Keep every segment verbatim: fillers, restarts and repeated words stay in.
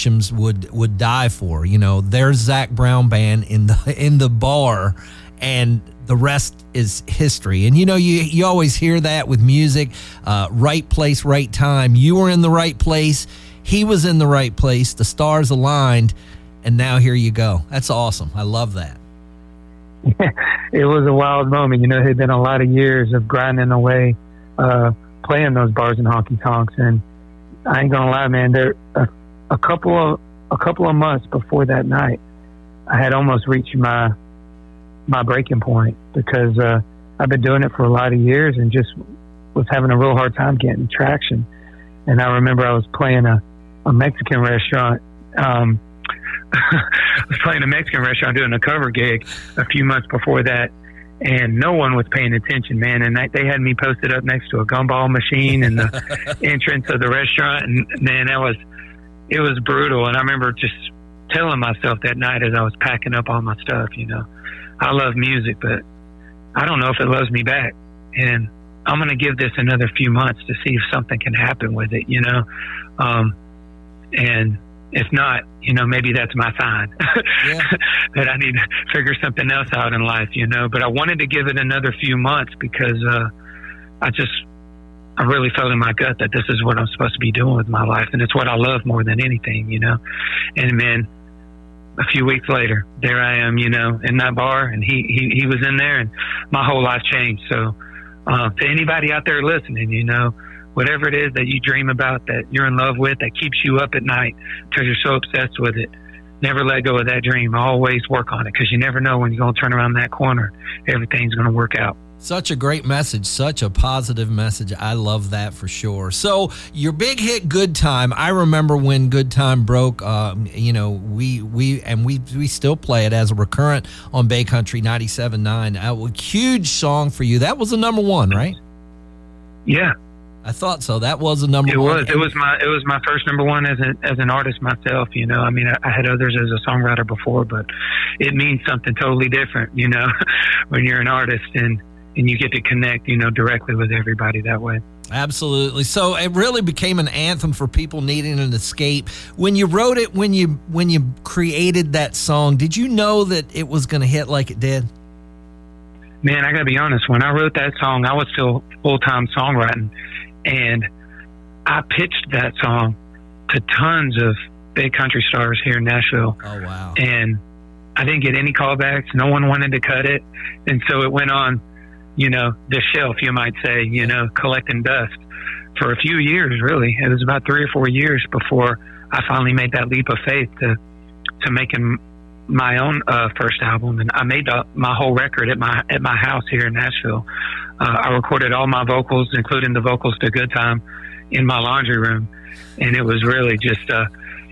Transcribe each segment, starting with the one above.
musicians would would die for. You know, there's Zac Brown Band in the in the bar, and the rest is history. And you know, you you always hear that with music, uh, right place, right time. You were in the right place. He was in the right place. The stars aligned, and now here you go. That's awesome. I love that. It was a wild moment. You know, it had been a lot of years of grinding away, uh, playing those bars and honky tonks. And I ain't gonna lie, man, there a, a couple of a couple of months before that night, I had almost reached my my breaking point, because uh, I've been doing it for a lot of years and just was having a real hard time getting traction. And I remember I was playing a, a Mexican restaurant. Um, I was playing a Mexican restaurant doing a cover gig a few months before that, and no one was paying attention, man. And they, they had me posted up next to a gumball machine in the entrance of the restaurant, and man, that was it was brutal. And I remember just telling myself that night as I was packing up all my stuff, you know, I love music, but I don't know if it loves me back, and I'm going to give this another few months to see if something can happen with it, you know. Um, and if not, you know, maybe that's my sign yeah. that I need to figure something else out in life, you know. But I wanted to give it another few months because uh, I just, I really felt in my gut that this is what I'm supposed to be doing with my life. And it's what I love more than anything, you know. And then a few weeks later, there I am, you know, in that bar, and he, he, he was in there, and my whole life changed. So uh, to anybody out there listening, you know, whatever it is that you dream about, that you're in love with, that keeps you up at night because you're so obsessed with it, never let go of that dream. Always work on it, because you never know when you're going to turn around that corner, everything's going to work out. Such a great message, such a positive message. I love that for sure. So your big hit, Good Time. I remember when Good Time broke, um, you know, we we and we we still play it as a recurrent on Bay Country ninety-seven point nine. A huge song for you. That was the number one, right? Yeah. I thought so. That was a number it one. was. It was my. It was my first number one as an as an artist myself. You know, I mean, I, I had others as a songwriter before, but it means something totally different. You know, when you're an artist and and you get to connect, you know, directly with everybody that way. Absolutely. So it really became an anthem for people needing an escape. When you wrote it, when you when you created that song, did you know that it was going to hit like it did? Man, I got to be honest. When I wrote that song, I was still full time songwriting. And I pitched that song to tons of big country stars here in Nashville. Oh, wow. And I didn't get any callbacks. No one wanted to cut it. And so it went on, you know, the shelf, you might say, you know, collecting dust for a few years, really. It was about three or four years before I finally made that leap of faith to, to making my own uh, first album. And I made the, my whole record at my, at my house here in Nashville. Uh, I recorded all my vocals, including the vocals to Good Time, in my laundry room. And it was really just, uh,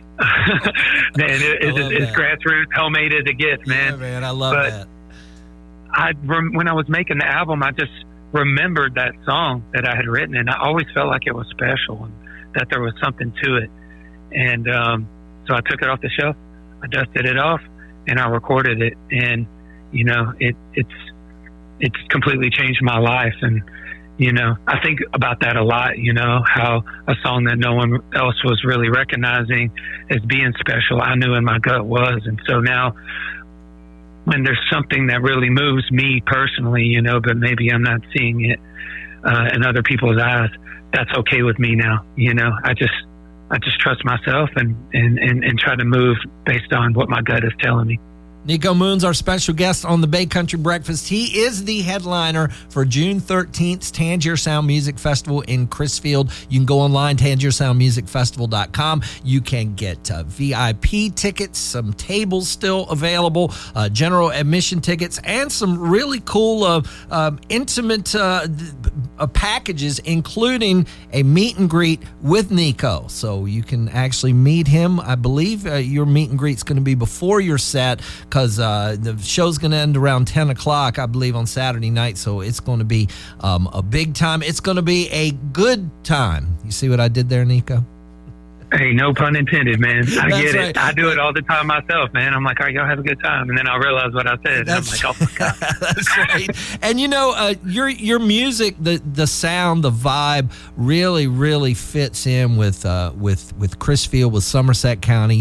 man, it, it's, it's grassroots, homemade as it gets, man. Yeah, man, I love but that. I, when I was making the album, I just remembered that song that I had written, and I always felt like it was special and that there was something to it. And um, so I took it off the shelf, I dusted it off, and I recorded it. And, you know, it, it's, it's completely changed my life. And, you know, I think about that a lot, you know, how a song that no one else was really recognizing as being special, I knew in my gut was. And so now when there's something that really moves me personally, you know, but maybe I'm not seeing it uh, in other people's eyes, that's okay with me now. You know, I just, I just trust myself and, and, and, and try to move based on what my gut is telling me. Nico Moon's our special guest on the Bay Country Breakfast. He is the headliner for June thirteenth's Tangier Sound Music Festival in Crisfield. You can go online, tangier sound music festival dot com. You can get uh, V I P tickets, some tables still available, uh, general admission tickets, and some really cool uh, uh, intimate uh, uh, packages, including a meet and greet with Nico. So you can actually meet him. I believe uh, your meet and greet's going to be before your set, because uh, the show's going to end around ten o'clock, I believe, on Saturday night. So it's going to be um, a big time. It's going to be a good time. You see what I did there, Nico? Hey, no pun intended, man. I That's get right. it. I do it all the time myself, man. I'm like, all right, y'all have a good time. And then I realize what I said. And I'm like, oh, my God. That's right. And, you know, uh, your your music, the the sound, the vibe really, really fits in with, uh, with, with Crisfield, with Somerset County.